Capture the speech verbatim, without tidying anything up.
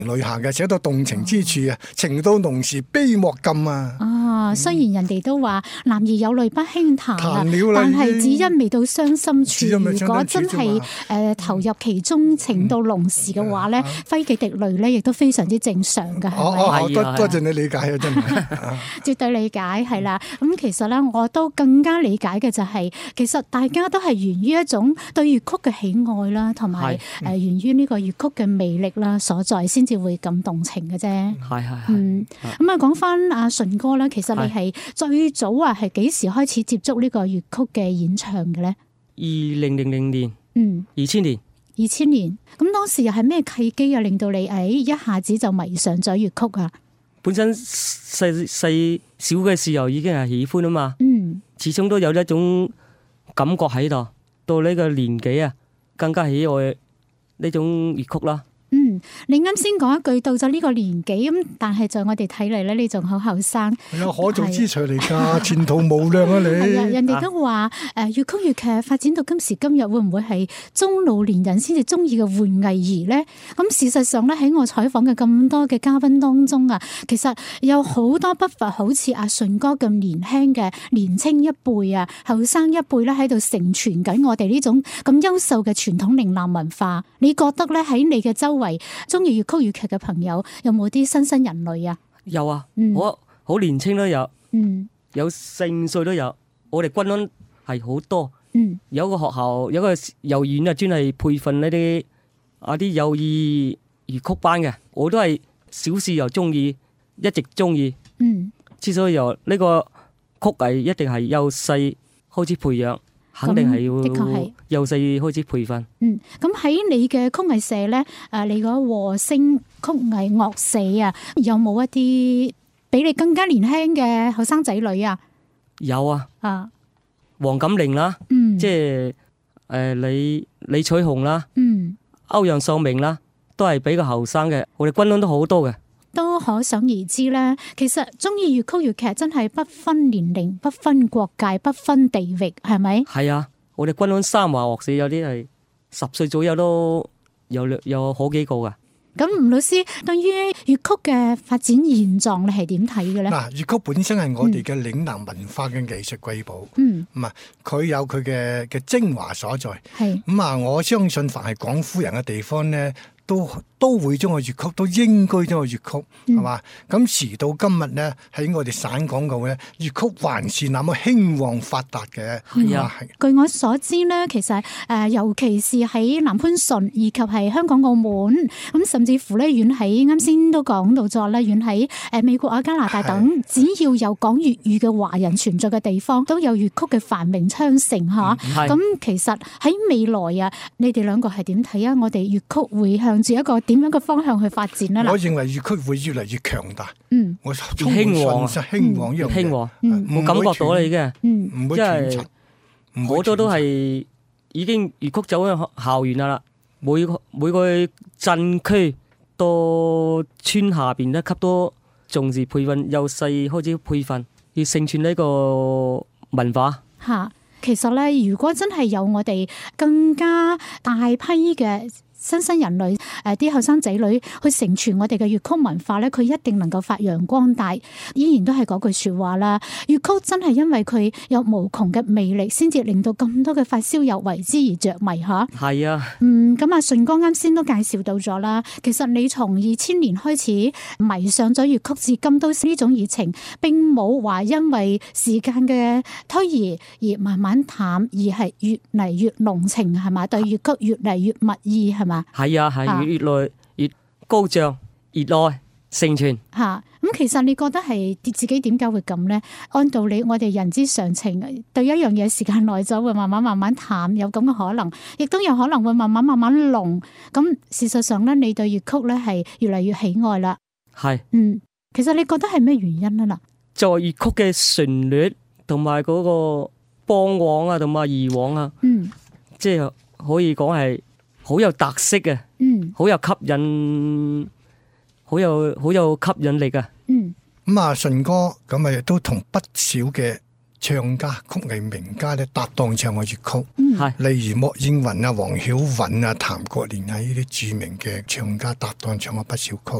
淚下嘅，寫到動情之處啊，情到濃時悲莫禁啊。 啊，雖然人哋都話男兒有淚不輕彈啊，但係只因未到傷心處。如果真係誒投入其中，情到濃時嘅話咧，揮幾滴淚咧，亦都非常之正常㗎。 哦哦，多多謝你理解啊，真係絕對理解係啦。咁其實咧，我都更加理解嘅就係，其實大家都係源於一種對粵曲嘅喜愛啦，同埋誒源於呢個粵曲嘅魅力啦所在，先至會咁動情嘅啫。 係係嗯，咁啊講翻阿順哥啦，其實你係最早啊係幾時開始接觸呢個粵曲嘅演唱嘅咧？ 二零零零年， 嗯， 二千年， 二千年。咁當時又係咩契機啊，令到你誒一下子就迷上咗粵曲啊？ 本身細細小嘅時候已經係喜歡啊嘛， 嗯， 始終都有一種感覺喺度。到呢個年紀啊，更加喜愛呢種粵曲啦。 嗯，你啱先講一句到咗呢個年紀咁，但係在我哋睇嚟咧，你仲好後生， 有可造之才嚟㗎，前途無量啊你！ 係啊，人哋都話誒粵曲粵劇發展到今時今日，會唔會係中老年人先至中意嘅玩藝兒咧？咁事實上咧，喺我採訪嘅咁多嘅嘉賓當中啊，其實有好多不乏好似阿順哥咁年輕嘅年青一輩啊，後生一輩咧喺度承傳緊我哋呢種咁優秀嘅傳統嶺南文化。你覺得咧喺你嘅周圍中意粵曲粵劇嘅朋友有冇啲新生人類啊？ 有啊， 嗯、 我好年輕都有， 嗯， 有四五歲都有。我哋軍安係好多， 嗯， 有個學校有個幼兒園啊，專係培訓呢啲啊啲幼兒粵曲班嘅。我都係小時又中意，一直中意。 嗯， 之所以由呢個曲藝一定係由細開始培養。肯定係要，的確係由細開始培訓。 嗯，咁喺你嘅曲藝社咧，誒，你個和聲曲藝樂社啊，有冇一啲比你更加年輕嘅後生仔女啊？ 有啊， 啊， 黃錦玲啦， 嗯， 即係誒李李彩虹啦， 嗯， 歐陽秀明啦，都係比較後生嘅。我哋軍安都好多嘅。 都可想而知咧，其實中意粵曲粵劇真係不分年齡、不分國界、不分地域，係咪？係啊，我哋軍安三華樂社有啲係十歲左右都有有好幾個噶。 咁吳老師對於粵曲嘅發展現狀，你係點睇嘅咧？ 嗱，粵曲本身係我哋嘅嶺南文化嘅藝術瑰寶， 嗯， 咁啊，佢有佢嘅嘅精華所在， 係咁啊，我相信凡係廣府人嘅地方咧，都都會將個粵曲，都應該將個粵曲，係嘛？咁時到今日咧，喺我哋省港澳咧，粵曲還是那麼興旺發達嘅。 係啊，據我所知咧，其實誒，尤其是喺南番順以及係香港澳門，咁甚至乎咧，遠喺啱先都講到咗咧，遠喺誒美國啊、加拿大等，只要有講粵語嘅華人存在嘅地方，都有粵曲嘅繁榮昌盛嚇。咁、嗯、其實喺未來啊，你哋兩個係點睇啊？我哋粵曲會向住一個點樣嘅方向去發展咧？ 我認為粵曲會越嚟越強大。 嗯， 我充滿信心，興旺呢樣嘢。 興旺，我感覺到你嘅， 唔會斷層。 好多都係已經粵曲走向校園啦。每個每個鎮區到村下邊咧，級多重視培訓，由細開始培訓，要承傳呢個文化。 嚇，其實咧，如果真係有我哋更加大批嘅新生人類，誒啲後生仔女去承傳我哋嘅粵曲文化咧，佢一定能夠發揚光大。依然都係嗰句説話啦，粵曲真係因為佢有無窮嘅魅力，先至令到咁多嘅發燒友為之而着迷嚇。 係啊， 嗯，咁阿順哥啱先都介紹到咗啦。其實你從二千年開始迷上咗粵曲，至今都呢種熱情並冇話因為時間嘅推移而慢慢淡，而係越嚟越濃情係嘛？對粵曲越嚟越蜜意係嘛？ 係啊，係越來越高漲，越來承傳。 吓，咁其實你覺得係自己點解會咁咧？按道理我哋人之常情，對一樣嘢時間耐咗會慢慢慢慢淡，有咁嘅可能，亦都有可能會慢慢慢慢濃。咁事實上咧，你對粵曲咧係越嚟越喜愛啦。 係， 嗯，其實你覺得係咩原因啊？嗱， 作為粵曲嘅旋律同埋嗰個梆簧啊，同埋二簧啊， 嗯， 即係可以講係。好有特色嘅， 嗯， 好有吸引，好有好有吸引力啊。 嗯， 咁啊，順哥咁啊，亦都同不少嘅唱家、曲藝名家咧搭檔唱嘅粵曲， 係例如莫應雲啊、黃曉韻啊、譚國蓮啊呢啲著名嘅唱家搭檔唱咗不少曲。